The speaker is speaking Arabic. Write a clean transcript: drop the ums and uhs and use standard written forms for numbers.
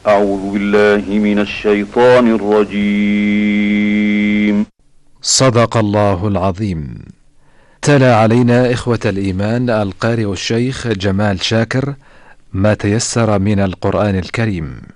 أعوذ بالله من الشيطان الرجيم. صدق الله العظيم. تلا علينا إخوة الإيمان القارئ الشيخ جمال شاكر ما تيسر من القرآن الكريم.